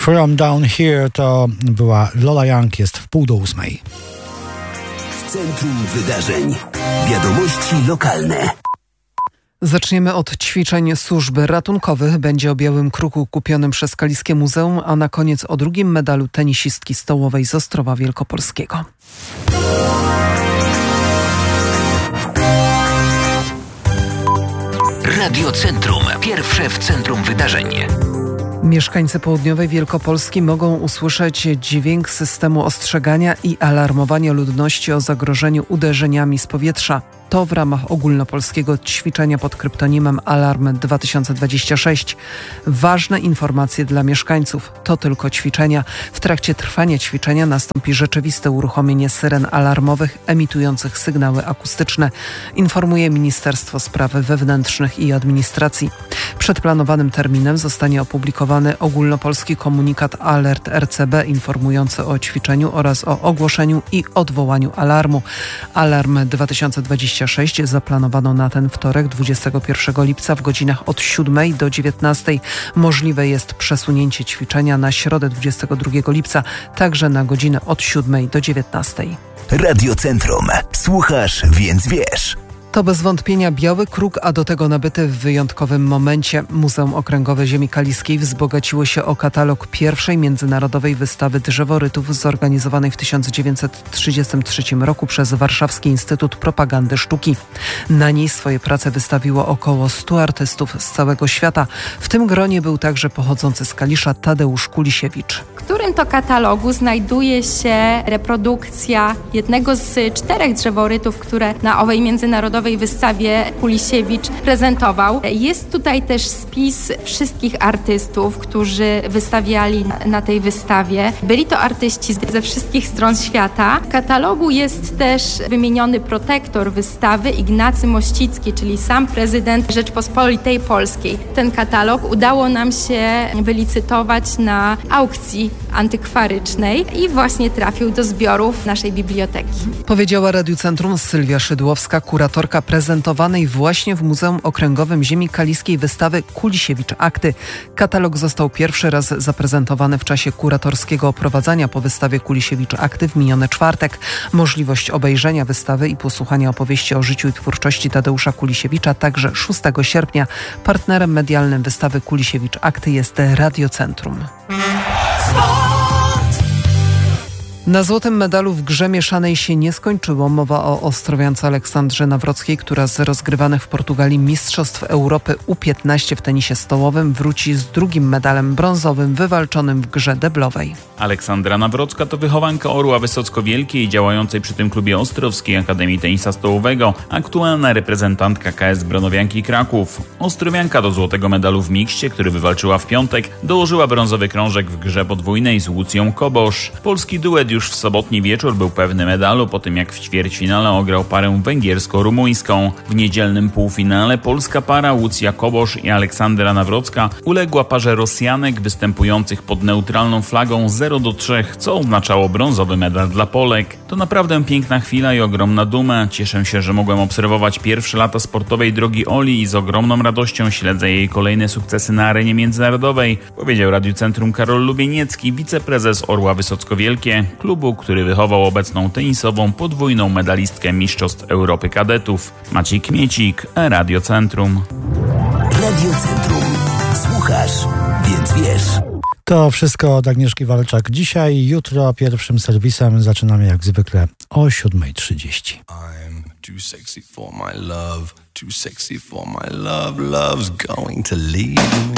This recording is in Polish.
From Down Here to była Lola Young, jest 7:30. W centrum wydarzeń. Wiadomości lokalne. Zaczniemy od ćwiczeń służb ratunkowych. Będzie o białym kruku kupionym przez Kaliskie Muzeum, a na koniec o drugim medalu tenisistki stołowej z Ostrowa Wielkopolskiego. Radio Centrum. Pierwsze w centrum wydarzeń. Mieszkańcy południowej Wielkopolski mogą usłyszeć dźwięk systemu ostrzegania i alarmowania ludności o zagrożeniu uderzeniami z powietrza. To w ramach ogólnopolskiego ćwiczenia pod kryptonimem Alarm 2026. Ważne informacje dla mieszkańców. To tylko ćwiczenia. W trakcie trwania ćwiczenia nastąpi rzeczywiste uruchomienie syren alarmowych emitujących sygnały akustyczne, informuje Ministerstwo Spraw Wewnętrznych i Administracji. Przed planowanym terminem zostanie opublikowany ogólnopolski komunikat Alert RCB informujący o ćwiczeniu oraz o ogłoszeniu i odwołaniu alarmu. Alarm 2026 zaplanowano na ten wtorek, 21 lipca w godzinach od 7 do 19. Możliwe jest przesunięcie ćwiczenia na środę 22 lipca, także na godzinę od 7 do 19. Radio Centrum. Słuchasz, więc wiesz. To bez wątpienia biały kruk, a do tego nabyty w wyjątkowym momencie. Muzeum Okręgowe Ziemi Kaliskiej wzbogaciło się o katalog pierwszej międzynarodowej wystawy drzeworytów zorganizowanej w 1933 roku przez Warszawski Instytut Propagandy Sztuki. Na niej swoje prace wystawiło około 100 artystów z całego świata. W tym gronie był także pochodzący z Kalisza Tadeusz Kulisiewicz. W którym to katalogu znajduje się reprodukcja jednego z 4 drzeworytów, które na owej międzynarodowej wystawie Kulisiewicz prezentował. Jest tutaj też spis wszystkich artystów, którzy wystawiali na tej wystawie. Byli to artyści ze wszystkich stron świata. W katalogu jest też wymieniony protektor wystawy Ignacy Mościcki, czyli sam prezydent Rzeczpospolitej Polskiej. Ten katalog udało nam się wylicytować na aukcji antykwarycznej i właśnie trafił do zbiorów naszej biblioteki. Powiedziała Radiu Centrum Sylwia Szydłowska, kuratorka prezentowanej właśnie w Muzeum Okręgowym Ziemi Kaliskiej wystawy Kulisiewicz Akty. Katalog został pierwszy raz zaprezentowany w czasie kuratorskiego oprowadzania po wystawie Kulisiewicz Akty w miniony czwartek. Możliwość obejrzenia wystawy i posłuchania opowieści o życiu i twórczości Tadeusza Kulisiewicza także 6 sierpnia. Partnerem medialnym wystawy Kulisiewicz Akty jest Radio Centrum. Na złotym medalu w grze mieszanej się nie skończyło. Mowa o Ostrowiance Aleksandrze Nawrockiej, która z rozgrywanych w Portugalii Mistrzostw Europy U15 w tenisie stołowym wróci z drugim medalem brązowym wywalczonym w grze deblowej. Aleksandra Nawrocka to wychowanka Orła Wysocko-Wielkiej, działającej przy tym klubie Ostrowskiej Akademii Tenisa Stołowego, aktualna reprezentantka KS Bronowianki Kraków. Ostrowianka do złotego medalu w mikście, który wywalczyła w piątek, dołożyła brązowy krążek w grze podwójnej z Łucją Kobosz. Polski duet już w sobotni wieczór był pewny medalu po tym, jak w ćwierćfinale ograł parę węgiersko-rumuńską. W niedzielnym półfinale polska para Łucja Kobosz i Aleksandra Nawrocka uległa parze Rosjanek występujących pod neutralną flagą 0-3, co oznaczało brązowy medal dla Polek. To naprawdę piękna chwila i ogromna duma. Cieszę się, że mogłem obserwować pierwsze lata sportowej drogi Oli i z ogromną radością śledzę jej kolejne sukcesy na arenie międzynarodowej, powiedział Radiu Centrum Karol Lubieniecki, wiceprezes Orła Wysocko-Wielkie, klubu, który wychował obecną tenisową podwójną medalistkę Mistrzostw Europy Kadetów. Maciej Kmiecik, Radio Centrum. Radio Centrum. Słuchasz, więc wiesz. To wszystko od Agnieszki Walczak. Dzisiaj, jutro pierwszym serwisem zaczynamy jak zwykle o 7:30. I'm too sexy for my love, too sexy for my love, love's going to leave me.